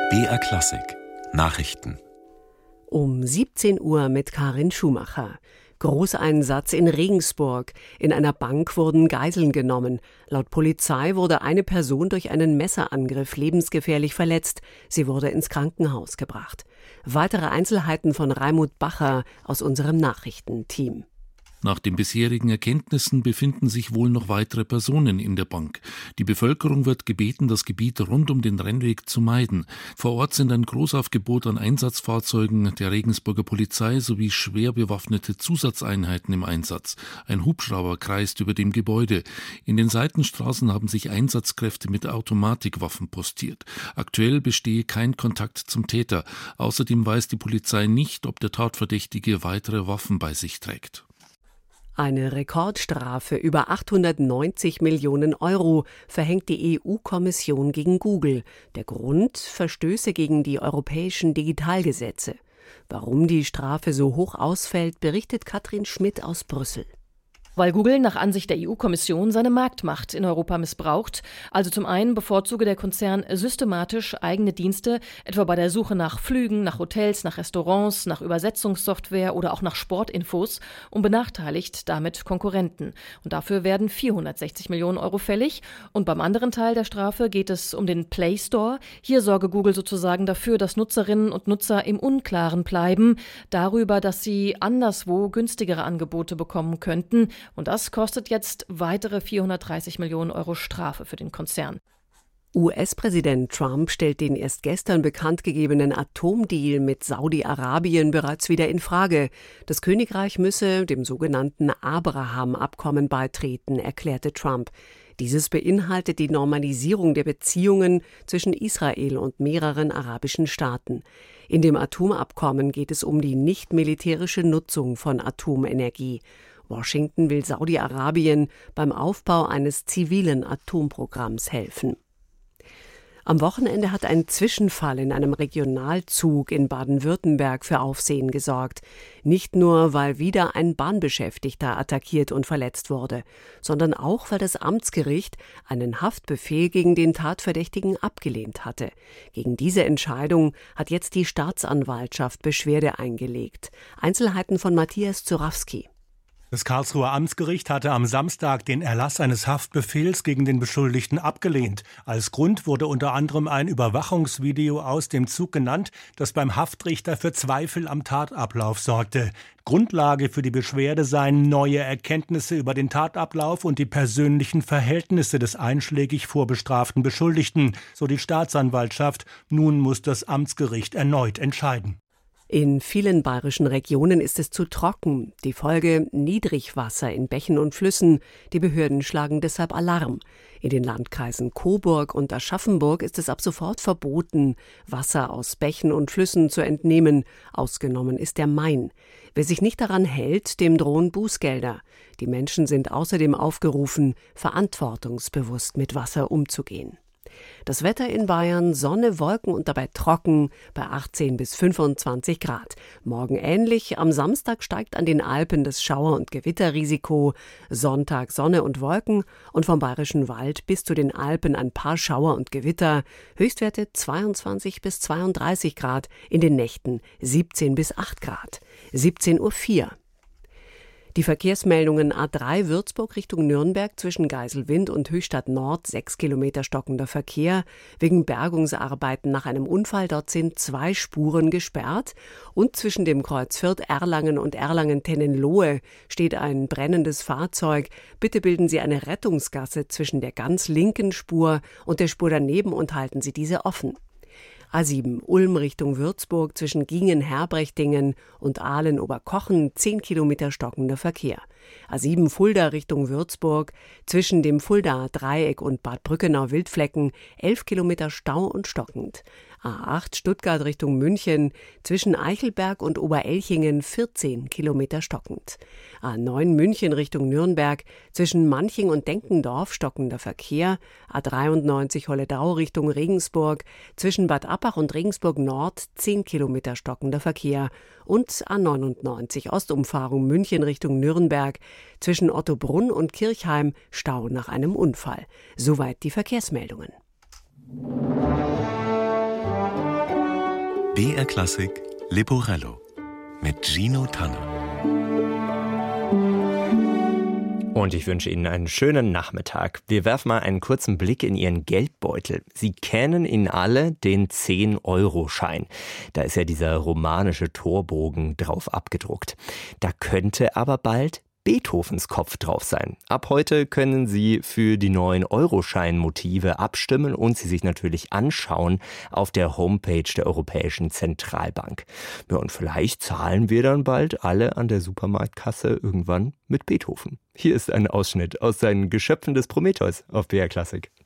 BR Klassik Nachrichten Um 17 Uhr mit Karin Schumacher. Großeinsatz in Regensburg. In einer Bank wurden Geiseln genommen. Laut Polizei wurde eine Person durch einen Messerangriff lebensgefährlich verletzt. Sie wurde ins Krankenhaus gebracht. Weitere Einzelheiten von Raimund Bacher aus unserem Nachrichtenteam. Nach den bisherigen Erkenntnissen befinden sich wohl noch weitere Personen in der Bank. Die Bevölkerung wird gebeten, das Gebiet rund um den Rennweg zu meiden. Vor Ort sind ein Großaufgebot an Einsatzfahrzeugen der Regensburger Polizei sowie schwer bewaffnete Zusatzeinheiten im Einsatz. Ein Hubschrauber kreist über dem Gebäude. In den Seitenstraßen haben sich Einsatzkräfte mit Automatikwaffen postiert. Aktuell bestehe kein Kontakt zum Täter. Außerdem weiß die Polizei nicht, ob der Tatverdächtige weitere Waffen bei sich trägt. Eine Rekordstrafe über 890 Millionen Euro verhängt die EU-Kommission gegen Google. Der Grund: Verstöße gegen die europäischen Digitalgesetze. Warum die Strafe so hoch ausfällt, berichtet Katrin Schmidt aus Brüssel. Weil Google nach Ansicht der EU-Kommission seine Marktmacht in Europa missbraucht. Also zum einen bevorzuge der Konzern systematisch eigene Dienste, etwa bei der Suche nach Flügen, nach Hotels, nach Restaurants, nach Übersetzungssoftware oder auch nach Sportinfos und benachteiligt damit Konkurrenten. Und dafür werden 460 Millionen Euro fällig. Und beim anderen Teil der Strafe geht es um den Play Store. Hier sorge Google sozusagen dafür, dass Nutzerinnen und Nutzer im Unklaren bleiben, darüber, dass sie anderswo günstigere Angebote bekommen könnten. Und das kostet jetzt weitere 430 Millionen Euro Strafe für den Konzern. US-Präsident Trump stellt den erst gestern bekannt gegebenen Atomdeal mit Saudi-Arabien bereits wieder in Frage. Das Königreich müsse dem sogenannten Abraham-Abkommen beitreten, erklärte Trump. Dieses beinhaltet die Normalisierung der Beziehungen zwischen Israel und mehreren arabischen Staaten. In dem Atomabkommen geht es um die nicht-militärische Nutzung von Atomenergie. Washington will Saudi-Arabien beim Aufbau eines zivilen Atomprogramms helfen. Am Wochenende hat ein Zwischenfall in einem Regionalzug in Baden-Württemberg für Aufsehen gesorgt. Nicht nur, weil wieder ein Bahnbeschäftigter attackiert und verletzt wurde, sondern auch, weil das Amtsgericht einen Haftbefehl gegen den Tatverdächtigen abgelehnt hatte. Gegen diese Entscheidung hat jetzt die Staatsanwaltschaft Beschwerde eingelegt. Einzelheiten von Matthias Zurawski. Das Karlsruher Amtsgericht hatte am Samstag den Erlass eines Haftbefehls gegen den Beschuldigten abgelehnt. Als Grund wurde unter anderem ein Überwachungsvideo aus dem Zug genannt, das beim Haftrichter für Zweifel am Tatablauf sorgte. Grundlage für die Beschwerde seien neue Erkenntnisse über den Tatablauf und die persönlichen Verhältnisse des einschlägig vorbestraften Beschuldigten, so die Staatsanwaltschaft. Nun muss das Amtsgericht erneut entscheiden. In vielen bayerischen Regionen ist es zu trocken. Die Folge: Niedrigwasser in Bächen und Flüssen. Die Behörden schlagen deshalb Alarm. In den Landkreisen Coburg und Aschaffenburg ist es ab sofort verboten, Wasser aus Bächen und Flüssen zu entnehmen. Ausgenommen ist der Main. Wer sich nicht daran hält, dem drohen Bußgelder. Die Menschen sind außerdem aufgerufen, verantwortungsbewusst mit Wasser umzugehen. Das Wetter in Bayern: Sonne, Wolken und dabei trocken bei 18 bis 25 Grad. Morgen ähnlich, am Samstag steigt an den Alpen das Schauer- und Gewitterrisiko. Sonntag Sonne und Wolken und vom Bayerischen Wald bis zu den Alpen ein paar Schauer und Gewitter. Höchstwerte 22 bis 32 Grad, in den Nächten 17 bis 8 Grad. 17:04 Uhr. Die Verkehrsmeldungen: A3 Würzburg Richtung Nürnberg zwischen Geiselwind und Höchstadt Nord 6 Kilometer stockender Verkehr. Wegen Bergungsarbeiten nach einem Unfall dort sind 2 Spuren gesperrt. Und zwischen dem Kreuz Fürth Erlangen und Erlangen-Tennenlohe steht ein brennendes Fahrzeug. Bitte bilden Sie eine Rettungsgasse zwischen der ganz linken Spur und der Spur daneben und halten Sie diese offen. A7 Ulm Richtung Würzburg zwischen Gingen-Herbrechtingen und Aalen-Oberkochen 10 Kilometer stockender Verkehr. A7 Fulda Richtung Würzburg zwischen dem Fuldaer Dreieck und Bad Brückenau-Wildflecken 11 Kilometer Stau und stockend. A8 Stuttgart Richtung München zwischen Eichelberg und Oberelchingen 14 Kilometer stockend. A9 München Richtung Nürnberg zwischen Manching und Denkendorf stockender Verkehr. A93 Holledau Richtung Regensburg zwischen Bad Abbach und Regensburg Nord 10 Kilometer stockender Verkehr. Und A99 Ostumfahrung München Richtung Nürnberg zwischen Ottobrunn und Kirchheim Stau nach einem Unfall. Soweit die Verkehrsmeldungen. BR Klassik Leporello mit Gino Tanner. Und ich wünsche Ihnen einen schönen Nachmittag. Wir werfen mal einen kurzen Blick in Ihren Geldbeutel. Sie kennen ihn alle, den 10-Euro-Schein. Da ist ja dieser romanische Torbogen drauf abgedruckt. Da könnte aber bald Beethovens Kopf drauf sein. Ab heute können Sie für die neuen Euroschein-Motive abstimmen und sie sich natürlich anschauen auf der Homepage der Europäischen Zentralbank. Ja, und vielleicht zahlen wir dann bald alle an der Supermarktkasse irgendwann mit Beethoven. Hier ist ein Ausschnitt aus seinen Geschöpfen des Prometheus auf BR Klassik.